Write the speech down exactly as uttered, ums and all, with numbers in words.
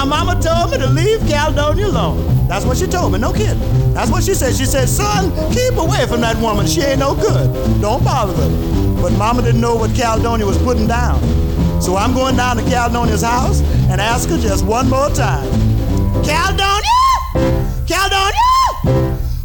mama told me to leave Caledonia alone. That's what she told me, no kidding. That's what she said. She said, son, keep away from that woman. She ain't no good. Don't bother with her. But mama didn't know what Caledonia was putting down. So I'm going down to Caledonia's house and ask her just one more time. Caledonia! Caledonia!